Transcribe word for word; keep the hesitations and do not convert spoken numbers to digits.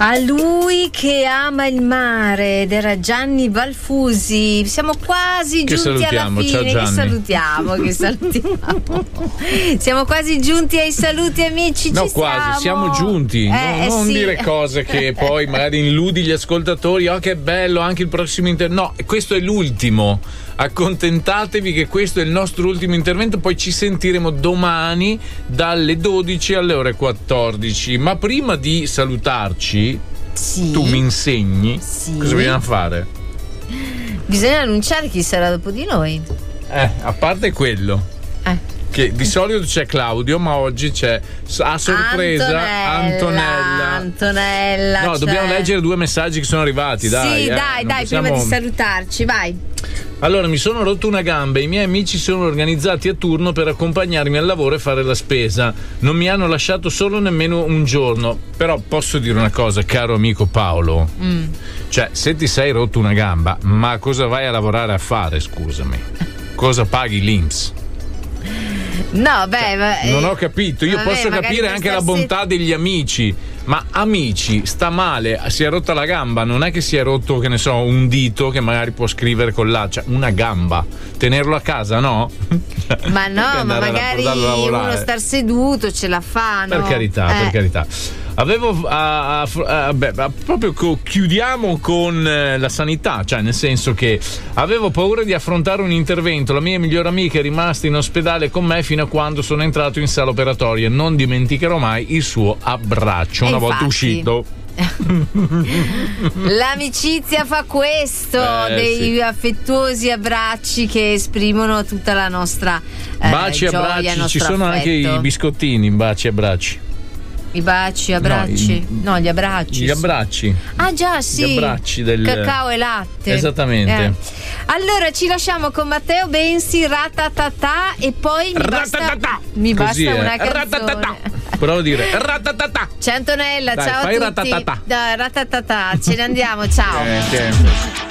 A lui che ama il mare, ed era Gianni Valfusi. Siamo quasi che giunti alla fine. Ciao, che salutiamo, che salutiamo. Siamo quasi giunti ai saluti, amici. No, ci quasi, siamo, siamo giunti. Eh, no, non sì. dire cose che poi magari illudi gli ascoltatori. Oh, che bello, anche il prossimo intervento. No, questo è l'ultimo. Accontentatevi che questo è il nostro ultimo intervento, poi ci sentiremo domani dalle dodici alle ore quattordici. Ma prima di salutarci, sì. tu mi insegni sì. cosa dobbiamo fare? Bisogna annunciare chi sarà dopo di noi. Eh, a parte quello. Eh. Che di solito c'è Claudio, ma oggi c'è a sorpresa Antonella. Antonella. Antonella no, cioè... dobbiamo leggere due messaggi che sono arrivati. Dai, sì, eh, dai, dai, possiamo... prima di salutarci, vai. Allora, mi sono rotto una gamba e i miei amici sono organizzati a turno per accompagnarmi al lavoro e fare la spesa. Non mi hanno lasciato solo nemmeno un giorno. Però posso dire una cosa, caro amico Paolo. Mm. Cioè, se ti sei rotto una gamba, ma cosa vai a lavorare a fare, scusami? Cosa paghi l'I N P S? No, beh, cioè, ma, non ho capito. Io vabbè, posso capire anche la bontà se... degli amici, ma amici, sta male, si è rotta la gamba, non è che si è rotto, che ne so, un dito che magari può scrivere con l'A, cioè una gamba, tenerlo a casa, no? Ma no, ma magari uno star seduto ce la fa, no? Per carità, eh. per carità. Avevo a, a, a, beh, a, proprio co, chiudiamo con eh, la sanità, cioè nel senso che avevo paura di affrontare un intervento. La mia migliore amica è rimasta in ospedale con me fino a quando sono entrato in sala operatoria. Non dimenticherò mai il suo abbraccio una volta uscito. L'amicizia fa questo, eh, dei sì. affettuosi abbracci che esprimono tutta la nostra eh, baci e gioia, abbracci, ci sono affetto. Anche i biscottini, baci e abbracci. I baci, abbracci? No, i, no, gli abbracci. Gli abbracci. Ah già, sì. Gli abbracci del cacao e latte. Esattamente. Eh. Allora ci lasciamo con Matteo Bensi, Ratatatà, e poi mi basta, mi basta Così, una eh. canzone. Ratatata. Provo a dire Ratatatà. C'è Antonella, Dai, ciao fai a tutti. Ratatatà. Da, Ratatatà. Ce ne andiamo, ciao. Eh,